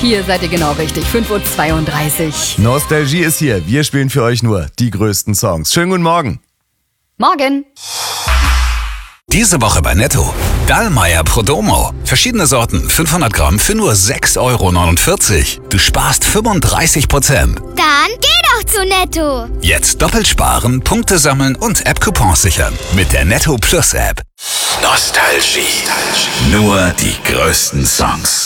Hier seid ihr genau richtig. 5:32 Uhr. Nostalgie ist hier. Wir spielen für euch nur die größten Songs. Schönen guten Morgen. Morgen. Diese Woche bei Netto. Dallmayr Prodomo. Verschiedene Sorten, 500 Gramm für nur 6,49 €. Du sparst 35%. Dann geh doch zu Netto. Jetzt doppelt sparen, Punkte sammeln und App-Coupons sichern. Mit der Netto Plus App. Nostalgie. Nur die größten Songs.